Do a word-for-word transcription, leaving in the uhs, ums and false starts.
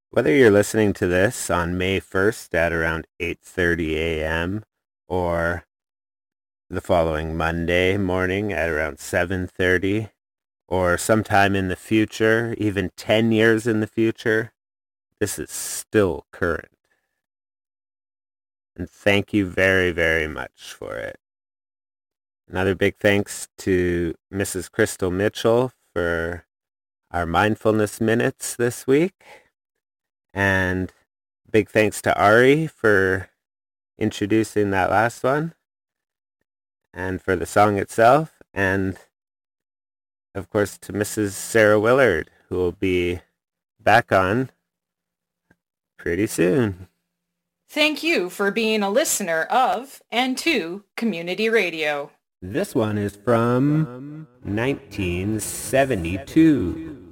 Whether you're listening to this on May first at around eight thirty a.m. or the following Monday morning at around seven thirty, or sometime in the future, even ten years in the future, this is still current. And thank you very, very much for it. Another big thanks to Missus Crystal Mitchell for our mindfulness minutes this week. And big thanks to Ari for introducing that last one and for the song itself. And of course to Missus Sarah Willard, who will be back on pretty soon. Thank you for being a listener of and to Community Radio. This one is from nineteen seventy-two.